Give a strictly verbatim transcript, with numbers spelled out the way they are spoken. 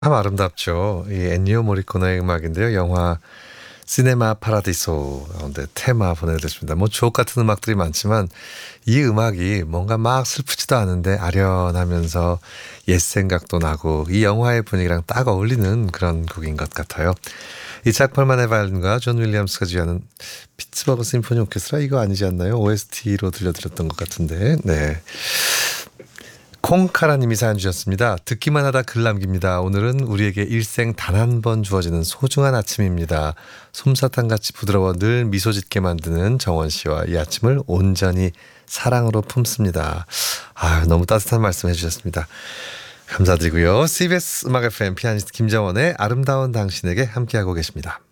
참 아름답죠. 이 엔니오 모리코네의 음악인데요. 영화 시네마 파라디소 가운데 테마 보내드렸습니다. 뭐 주옥 같은 음악들이 많지만 이 음악이 뭔가 막 슬프지도 않은데 아련하면서 옛 생각도 나고 이 영화의 분위기랑 딱 어울리는 그런 곡인 것 같아요. 이 작 펄만의 바이올린과 존 윌리엄스가 주연한 피츠버그 심포니 오케스트라 이거 아니지 않나요? 오에스티로 들려드렸던 것 같은데. 네. 콩카라님이 사연 주셨습니다. 듣기만 하다 글 남깁니다. 오늘은 우리에게 일생 단 한 번 주어지는 소중한 아침입니다. 솜사탕같이 부드러워 늘 미소 짓게 만드는 정원 씨와 이 아침을 온전히 사랑으로 품습니다. 아, 너무 따뜻한 말씀 해주셨습니다. 감사드리고요. 씨비에스 음악 에프엠 피아니스트 김정원의 아름다운 당신에게 함께하고 계십니다.